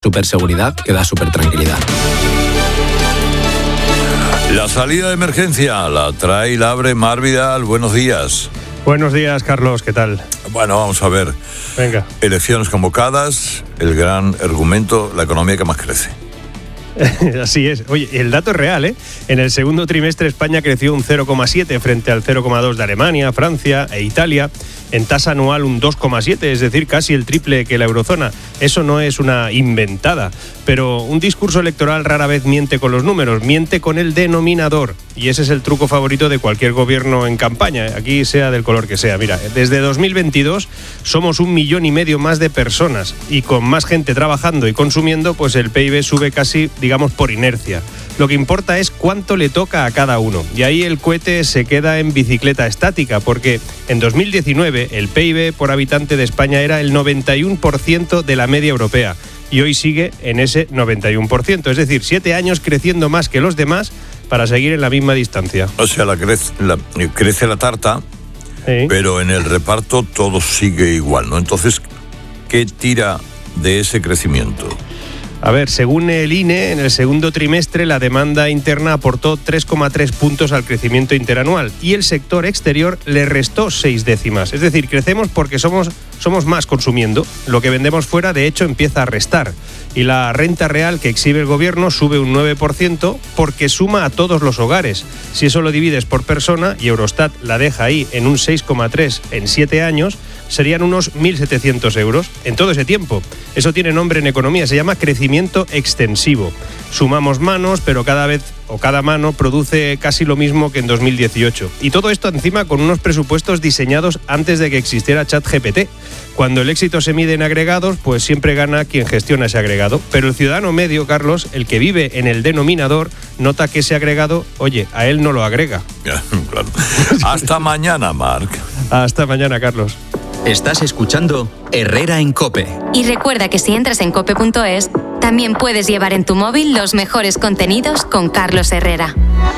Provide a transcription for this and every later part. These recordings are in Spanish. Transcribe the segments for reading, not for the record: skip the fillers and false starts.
Superseguridad que da supertranquilidad. La salida de emergencia la trae y la abre Mar Vidal. Buenos días. Buenos días, Carlos, ¿qué tal? Bueno, vamos a ver. Venga. Elecciones convocadas, el gran argumento, la economía que más crece. Así es. Oye, el dato es real, ¿eh? En el segundo trimestre España creció un 0,7 frente al 0,2 de Alemania, Francia e Italia. En tasa anual un 2,7, es decir, casi el triple que la eurozona. Eso no es una inventada, pero un discurso electoral rara vez miente con los números, miente con el denominador. Y ese es el truco favorito de cualquier gobierno en campaña, aquí sea del color que sea. Mira, desde 2022 somos 1,5 millones más de personas y con más gente trabajando y consumiendo, pues el PIB sube casi, digamos, por inercia. Lo que importa es cuánto le toca a cada uno. Y ahí el cohete se queda en bicicleta estática, porque en 2019 el PIB por habitante de España era el 91% de la media europea. Y hoy sigue en ese 91%. Es decir, 7 años creciendo más que los demás para seguir en la misma distancia. O sea, crece la tarta, ¿sí? Pero en el reparto todo sigue igual, ¿no? Entonces, ¿qué tira de ese crecimiento? A ver, según el INE, en el segundo trimestre la demanda interna aportó 3,3 puntos al crecimiento interanual y el sector exterior le restó 6 décimas. Es decir, crecemos porque somos más consumiendo. Lo que vendemos fuera, de hecho, empieza a restar. Y la renta real que exhibe el gobierno sube un 9% porque suma a todos los hogares. Si eso lo divides por persona, y Eurostat la deja ahí en un 6,3 en 7 años, serían unos 1.700 euros en todo ese tiempo. Eso tiene nombre en economía, se llama crecimiento extensivo. Sumamos manos, pero cada vez o cada mano produce casi lo mismo que en 2018. Y todo esto encima con unos presupuestos diseñados antes de que existiera ChatGPT. Cuando el éxito se mide en agregados, pues siempre gana quien gestiona ese agregado. Pero el ciudadano medio, Carlos, el que vive en el denominador, nota que ese agregado, oye, a él no lo agrega. Claro. Hasta mañana, Marc. Hasta mañana, Carlos. Estás escuchando Herrera en COPE. Y recuerda que si entras en cope.es, también puedes llevar en tu móvil los mejores contenidos con Carlos Herrera.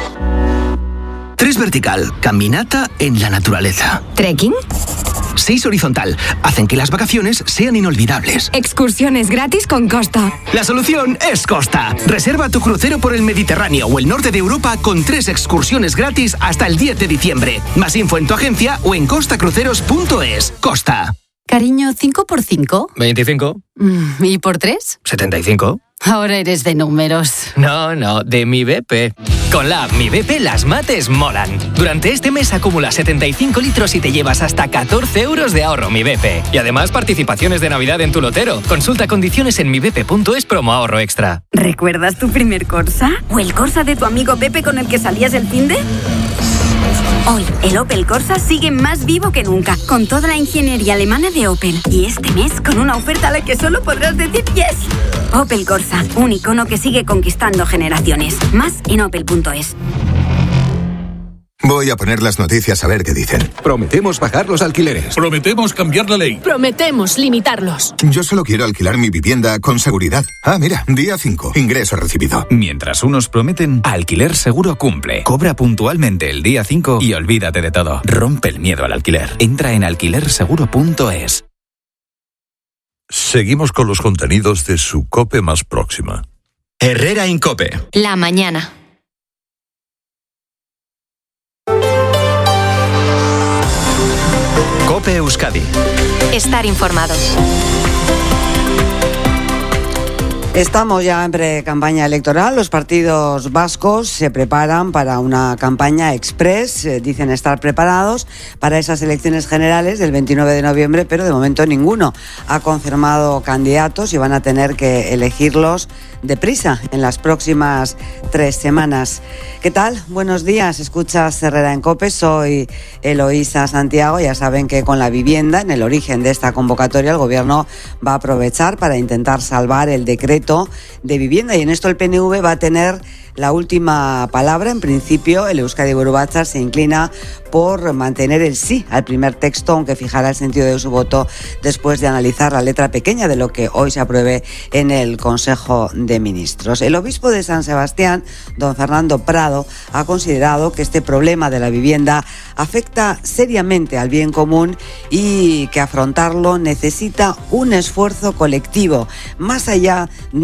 3 vertical, caminata en la naturaleza. ¿Trekking? 6 horizontal, hacen que las vacaciones sean inolvidables. Excursiones gratis con Costa. La solución es Costa. Reserva tu crucero por el Mediterráneo o el norte de Europa con 3 excursiones gratis hasta el 10 de diciembre. Más info en tu agencia o en costacruceros.es. Costa. Cariño, ¿5 por 5? 25. ¿Y por 3? 75. Ahora eres de números. No, de Mi BP. Con la app Mi BP las mates molan. Durante este mes acumula 75 litros y te llevas hasta 14 euros de ahorro Mi BP. Y además participaciones de Navidad en tu lotero. Consulta condiciones en mibp.es promo ahorro extra. ¿Recuerdas tu primer Corsa? ¿O el Corsa de tu amigo Pepe con el que salías el finde? Hoy, el Opel Corsa sigue más vivo que nunca, con toda la ingeniería alemana de Opel. Y este mes, con una oferta a la que solo podrás decir yes. Opel Corsa, un icono que sigue conquistando generaciones. Más en opel.es. Voy a poner las noticias a ver qué dicen. Prometemos bajar los alquileres. Prometemos cambiar la ley. Prometemos limitarlos. Yo solo quiero alquilar mi vivienda con seguridad. Ah, mira, día 5, ingreso recibido. Mientras unos prometen, Alquiler Seguro cumple. Cobra puntualmente el día 5 y olvídate de todo. Rompe el miedo al alquiler. Entra en alquilerseguro.es. Seguimos con los contenidos de su COPE más próxima. Herrera en COPE. La mañana. COPE Euskadi. Estar informado. Estamos ya en pre-campaña electoral. Los partidos vascos se preparan para una campaña express. Dicen estar preparados para esas elecciones generales del 29 de noviembre, pero de momento ninguno ha confirmado candidatos y van a tener que elegirlos deprisa en las próximas 3 semanas. ¿Qué tal? Buenos días. Escuchas Herrera en COPE. Soy Eloísa Santiago. Ya saben que con la vivienda, en el origen de esta convocatoria, el Gobierno va a aprovechar para intentar salvar el decreto de vivienda, y en esto el PNV va a tener la última palabra. En principio, el Euskadi Buru Batzar se inclina por mantener el sí al primer texto, aunque fijará el sentido de su voto después de analizar la letra pequeña de lo que hoy se apruebe en el Consejo de Ministros. El obispo de San Sebastián, don Fernando Prado, ha considerado que este problema de la vivienda afecta seriamente al bien común y que afrontarlo necesita un esfuerzo colectivo, más allá